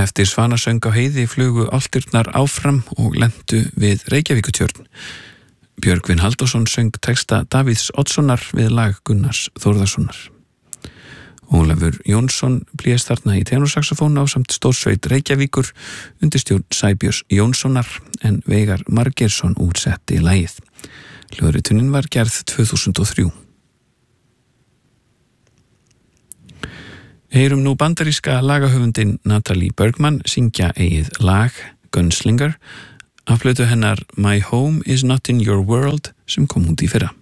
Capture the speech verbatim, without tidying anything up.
Eftir svanasöng á heiði flugu álftirnar áfram og lentu við Reykjavíkutjörn. Björgvin Halldórsson söng texta Davíðs Oddssonar við lag Gunnars Þórðarssonar. Ólafur Jónsson blés þarna í tenórsaxofón ásamt stórsveit Reykjavíkur undir stjórn Sæbjörns Jónssonar en Veigar Margeirsson útsetti lagið. Hljóðritunin var gerð tvö þúsund og þrjú. Heyrum nú bandaríska lagahöfundin Natalie Bergman syngja eigið lag Gunslinger af plötu hennar My Home Is Not In Your World sem kom út í fyrra.